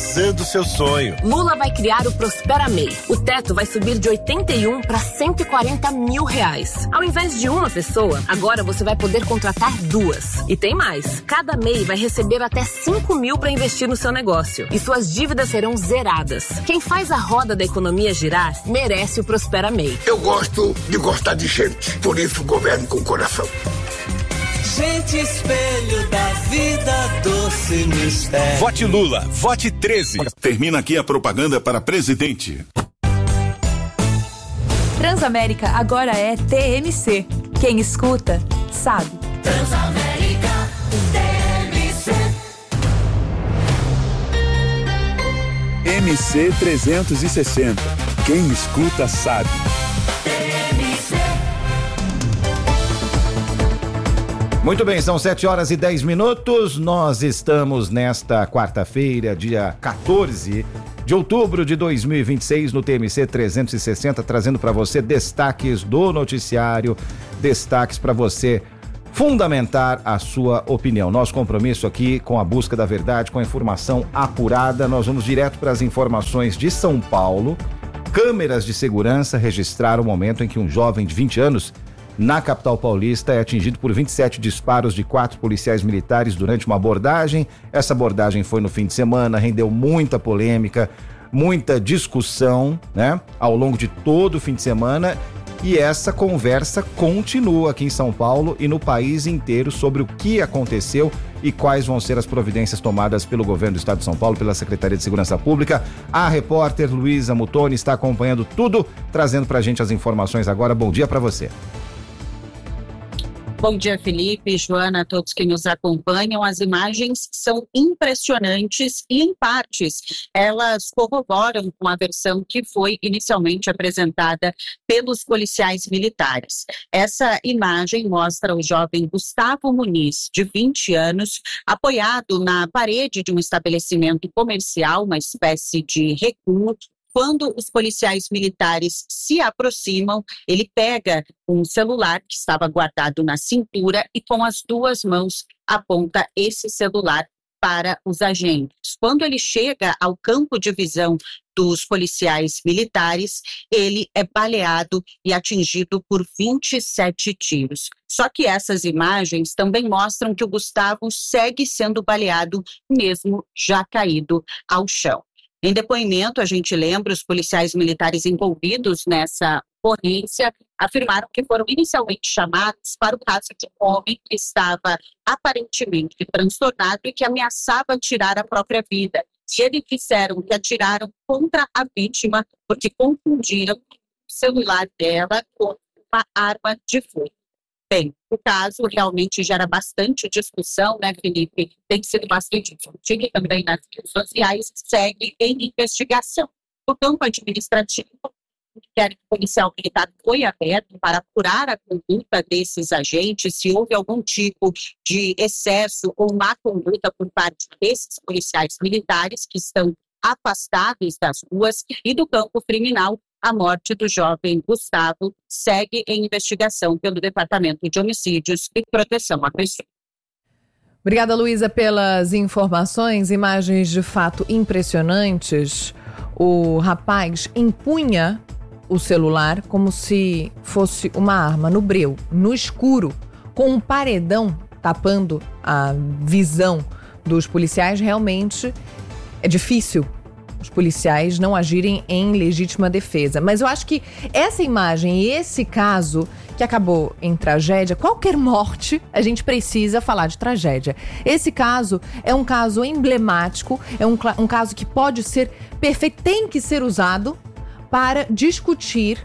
realizando seu sonho. Lula vai criar o Prospera MEI. O teto vai subir de 81 para 140 mil reais. Ao invés de uma pessoa, agora você vai poder contratar 2. E tem mais. Cada MEI vai receber até 5 mil para investir no seu negócio. E suas dívidas serão zeradas. Quem faz a roda da economia girar, merece o Prospera MEI. Eu gosto de gostar de gente. Por isso governo com coração. Gente, espelho da vida, doce mistério. Vote Lula, vote 13. Termina aqui a propaganda para presidente. Transamérica agora é TMC. Quem escuta, sabe. Transamérica, TMC. MC 360. Quem escuta, sabe. Muito bem, são 7h10. Nós estamos nesta quarta-feira, dia 14 de outubro de 2026, no TMC 360, trazendo para você destaques do noticiário, destaques para você fundamentar a sua opinião. Nosso compromisso aqui com a busca da verdade, com a informação apurada. Nós vamos direto para as informações de São Paulo. Câmeras de segurança registraram o momento em que um jovem de 20 anos na capital paulista é atingido por 27 disparos de 4 policiais militares durante uma abordagem. Essa abordagem foi no fim de semana, rendeu muita polêmica, muita discussão, né? Ao longo de todo o fim de semana. E essa conversa continua aqui em São Paulo e no país inteiro sobre o que aconteceu e quais vão ser as providências tomadas pelo governo do estado de São Paulo, pela Secretaria de Segurança Pública. A repórter Luísa Mutoni está acompanhando tudo, trazendo pra gente as informações agora. Bom dia pra você. Bom dia, Felipe, Joana, todos que nos acompanham. As imagens são impressionantes e, em partes, elas corroboram com a versão que foi inicialmente apresentada pelos policiais militares. Essa imagem mostra o jovem Gustavo Muniz, de 20 anos, apoiado na parede de um estabelecimento comercial, uma espécie de recuo. Quando os policiais militares se aproximam, ele pega um celular que estava guardado na cintura e com as 2 mãos aponta esse celular para os agentes. Quando ele chega ao campo de visão dos policiais militares, ele é baleado e atingido por 27 tiros. Só que essas imagens também mostram que o Gustavo segue sendo baleado, mesmo já caído ao chão. Em depoimento, a gente lembra, os policiais militares envolvidos nessa ocorrência afirmaram que foram inicialmente chamados para o caso de um homem que estava aparentemente transtornado e que ameaçava tirar a própria vida. E eles disseram que atiraram contra a vítima porque confundiram o celular dela com uma arma de fogo. Bem, o caso realmente gera bastante discussão, né, Felipe? Tem sido bastante discutido também nas redes sociais, segue em investigação. O campo administrativo, o inquérito policial militar foi aberto para apurar a conduta desses agentes, se houve algum tipo de excesso ou má conduta por parte desses policiais militares que estão afastados das ruas, e do campo criminal. A morte do jovem Gustavo segue em investigação pelo Departamento de Homicídios e Proteção à Pessoa. Obrigada, Luísa, pelas informações. Imagens de fato impressionantes. O rapaz empunha o celular como se fosse uma arma no breu, no escuro, com um paredão tapando a visão dos policiais. Realmente é difícil os policiais não agirem em legítima defesa. Mas eu acho que essa imagem e esse caso que acabou em tragédia, qualquer morte, a gente precisa falar de tragédia. Esse caso é um caso emblemático, é um caso que pode ser perfeito, tem que ser usado para discutir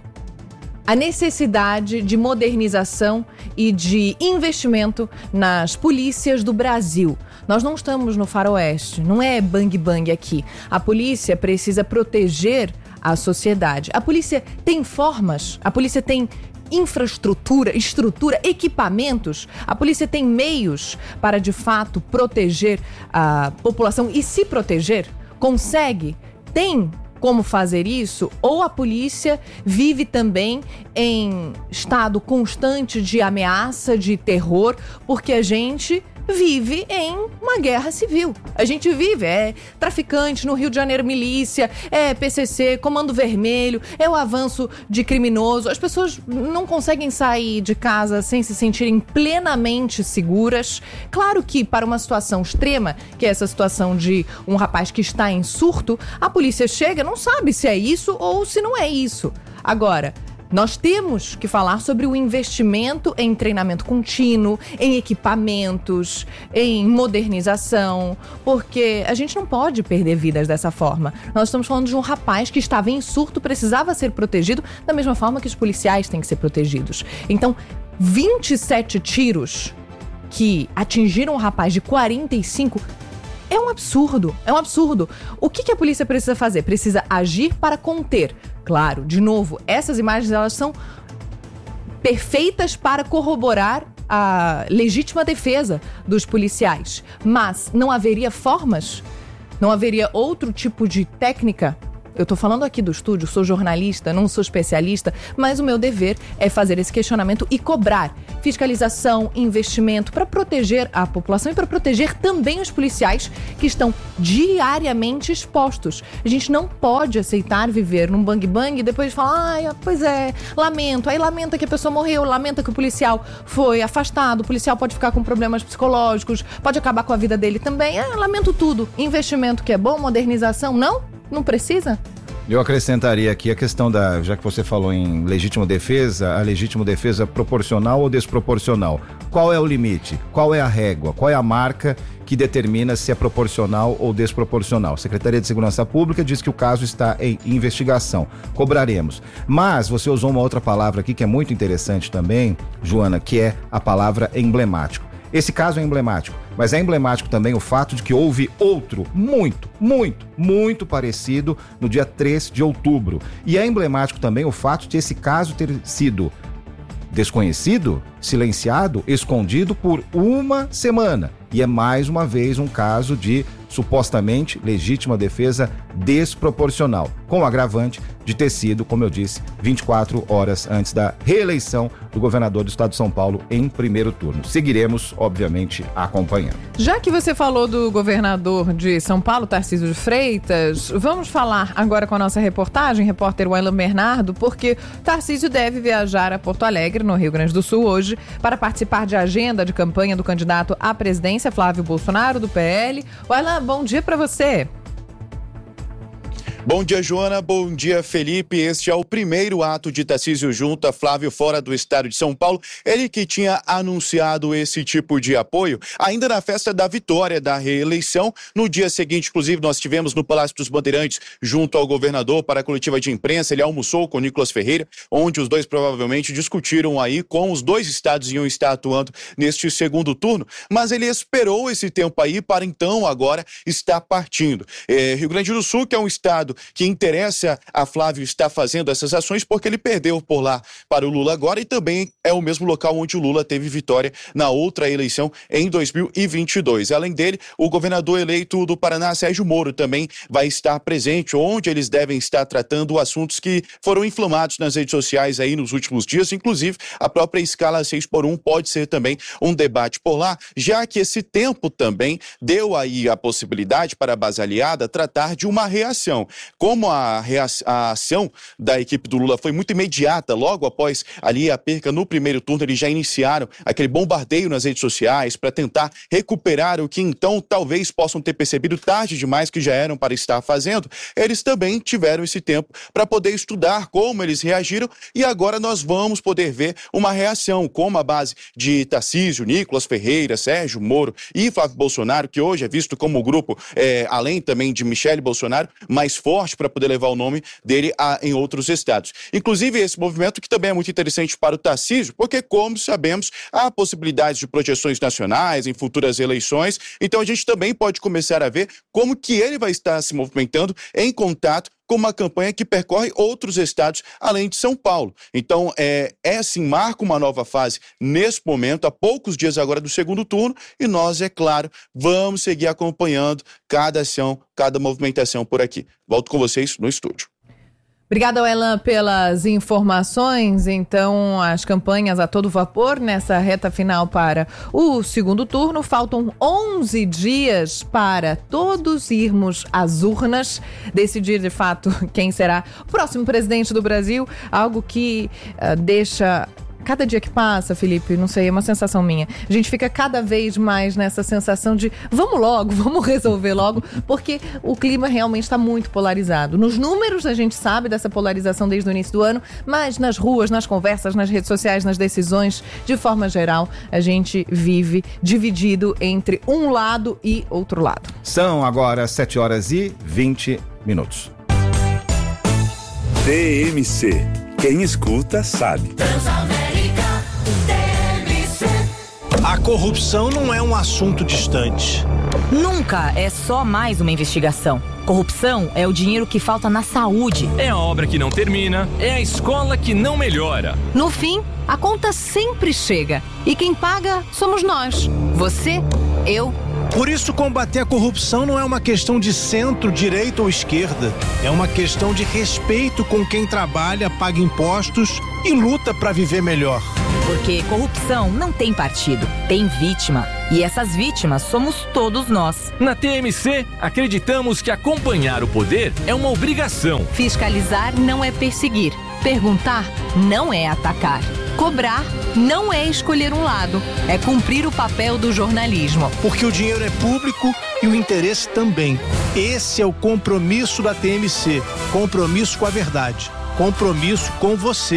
a necessidade de modernização e de investimento nas polícias do Brasil. Nós não estamos no faroeste, não é bang bang aqui. A polícia precisa proteger a sociedade. A polícia tem formas, a polícia tem infraestrutura, estrutura, equipamentos. A polícia tem meios para, de fato, proteger a população e se proteger. Consegue, tem como fazer isso, ou a polícia vive também em estado constante de ameaça, de terror, porque a gente vive em uma guerra civil. A gente vive, traficante no Rio de Janeiro, milícia, PCC, Comando Vermelho, é o avanço de criminoso. As pessoas não conseguem sair de casa sem se sentirem plenamente seguras. Claro que para uma situação extrema, que é essa situação de um rapaz que está em surto, a polícia chega, não sabe se é isso ou se não é isso. Agora, nós temos que falar sobre o investimento em treinamento contínuo, em equipamentos, em modernização, porque a gente não pode perder vidas dessa forma. Nós estamos falando de um rapaz que estava em surto, precisava ser protegido da mesma forma que os policiais têm que ser protegidos. Então, 27 tiros que atingiram um rapaz de 45 é um absurdo, O que a polícia precisa fazer? Precisa agir para conter. Claro, de novo, essas imagens elas são perfeitas para corroborar a legítima defesa dos policiais. Mas não haveria formas? Não haveria outro tipo de técnica? Eu tô falando aqui do estúdio, sou jornalista, não sou especialista, mas o meu dever é fazer esse questionamento e cobrar fiscalização, investimento para proteger a população e para proteger também os policiais que estão diariamente expostos. A gente não pode aceitar viver num bang-bang e depois falar, pois é, lamento. Aí lamenta que a pessoa morreu, lamenta que o policial foi afastado, o policial pode ficar com problemas psicológicos, pode acabar com a vida dele também. Lamento tudo. Investimento que é bom, modernização, não? Não precisa? Eu acrescentaria aqui a questão já que você falou em legítima defesa, a legítima defesa proporcional ou desproporcional. Qual é o limite? Qual é a régua? Qual é a marca que determina se é proporcional ou desproporcional? A Secretaria de Segurança Pública diz que o caso está em investigação. Cobraremos. Mas você usou uma outra palavra aqui que é muito interessante também, Joana, que é a palavra emblemático. Esse caso é emblemático, mas é emblemático também o fato de que houve outro muito parecido no dia 3 de outubro. E é emblemático também o fato de esse caso ter sido desconhecido, silenciado, escondido por uma semana. E é mais uma vez um caso de supostamente legítima defesa desproporcional, com o agravante de ter sido, como eu disse, 24 horas antes da reeleição do governador do estado de São Paulo em primeiro turno. Seguiremos, obviamente, acompanhando. Já que você falou do governador de São Paulo, Tarcísio de Freitas, vamos falar agora com a nossa repórter Wailan Bernardo, porque Tarcísio deve viajar a Porto Alegre, no Rio Grande do Sul, hoje, para participar de agenda de campanha do candidato à presidência, Flávio Bolsonaro, do PL. Wailan, bom dia para você. Bom dia, Joana. Bom dia, Felipe. Este é o primeiro ato de Tarcísio junto a Flávio fora do estado de São Paulo. Ele que tinha anunciado esse tipo de apoio ainda na festa da vitória da reeleição. No dia seguinte, inclusive, nós estivemos no Palácio dos Bandeirantes junto ao governador para a coletiva de imprensa. Ele almoçou com o Nicolas Ferreira, onde os dois provavelmente discutiram aí como os dois estados iam estar atuando neste segundo turno. Mas ele esperou esse tempo aí para então agora estar partindo. Rio Grande do Sul, que é um estado que interessa a Flávio estar fazendo essas ações porque ele perdeu por lá para o Lula agora e também é o mesmo local onde o Lula teve vitória na outra eleição em 2022. Além dele, o governador eleito do Paraná, Sérgio Moro, também vai estar presente, onde eles devem estar tratando assuntos que foram inflamados nas redes sociais aí nos últimos dias, inclusive a própria escala 6x1 pode ser também um debate por lá, já que esse tempo também deu aí a possibilidade para a base aliada tratar de uma reação. Como a ação da equipe do Lula foi muito imediata, logo após ali a perca no primeiro turno, eles já iniciaram aquele bombardeio nas redes sociais para tentar recuperar o que então talvez possam ter percebido tarde demais que já eram para estar fazendo. Eles também tiveram esse tempo para poder estudar como eles reagiram e agora nós vamos poder ver uma reação, como a base de Tarcísio, Nicolas Ferreira, Sérgio Moro e Flávio Bolsonaro, que hoje é visto como o grupo, além também de Michele Bolsonaro, mais forte para poder levar o nome dele em outros estados. Inclusive esse movimento que também é muito interessante para o Tarcísio, porque como sabemos, há possibilidades de projeções nacionais em futuras eleições, então a gente também pode começar a ver como que ele vai estar se movimentando em contato com uma campanha que percorre outros estados além de São Paulo. Então, assim, marca uma nova fase nesse momento, há poucos dias agora do segundo turno, e nós, é claro, vamos seguir acompanhando cada ação, cada movimentação por aqui. Volto com vocês no estúdio. Obrigada, Elan, pelas informações. Então, as campanhas a todo vapor nessa reta final para o segundo turno. Faltam 11 dias para todos irmos às urnas, decidir de fato quem será o próximo presidente do Brasil. Algo que deixa... Cada dia que passa, Felipe, não sei, é uma sensação minha. A gente fica cada vez mais nessa sensação de vamos logo, vamos resolver logo, porque o clima realmente está muito polarizado. Nos números a gente sabe dessa polarização desde o início do ano, mas nas ruas, nas conversas, nas redes sociais, nas decisões, de forma geral, a gente vive dividido entre um lado e outro lado. São agora 7h20. TMC. Quem escuta sabe. A corrupção não é um assunto distante. Nunca é só mais uma investigação. Corrupção é o dinheiro que falta na saúde. É a obra que não termina, é a escola que não melhora. No fim, a conta sempre chega. E quem paga somos nós. Você, eu. Por isso, combater a corrupção não é uma questão de centro, direita ou esquerda. É uma questão de respeito com quem trabalha, paga impostos e luta para viver melhor. Porque corrupção não tem partido, tem vítima. E essas vítimas somos todos nós. Na TMC, acreditamos que acompanhar o poder é uma obrigação. Fiscalizar não é perseguir. Perguntar não é atacar. Cobrar não é escolher um lado. É cumprir o papel do jornalismo. Porque o dinheiro é público e o interesse também. Esse é o compromisso da TMC. Compromisso com a verdade. Compromisso com você.